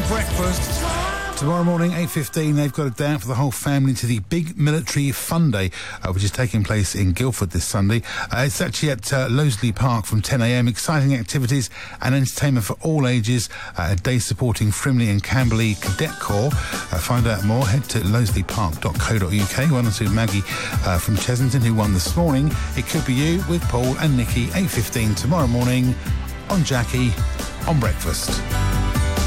Breakfast. Tomorrow morning, 8:15, they've got a day out for the whole family to the Big Military Fun Day, which is taking place in Guildford this Sunday. It's actually at Loseley Park from 10 a.m. Exciting activities and entertainment for all ages. A day supporting Frimley and Camberley Cadet Corps. Find out more, head to loseleypark.co.uk. One or two Maggie from Chesington who won this morning. It could be you with Paul and Nikki, 8:15 tomorrow morning on Jackie on Breakfast.